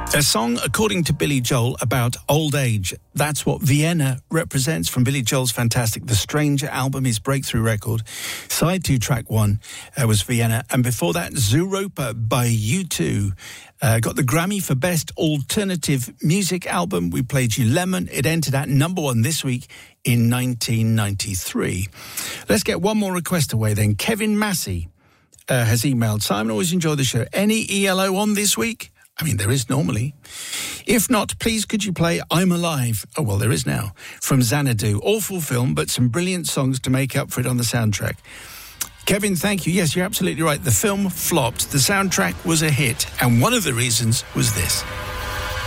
A song, according to Billy Joel, about old age. That's what Vienna represents from Billy Joel's fantastic The Stranger album, his breakthrough record. Side 2, track 1 was Vienna. And before that, Zooropa by U2. Got the Grammy for Best Alternative Music Album. We played you Lemon. It entered at number 1 this week in 1993. Let's get one more request away then. Kevin Massey has emailed, Simon, always enjoy the show. Any ELO on this week? I mean, there is normally. If not, please could you play I'm Alive? Oh, well, there is now. From Xanadu. Awful film, but some brilliant songs to make up for it on the soundtrack. Kevin, thank you. Yes, you're absolutely right. The film flopped. The soundtrack was a hit. And one of the reasons was this.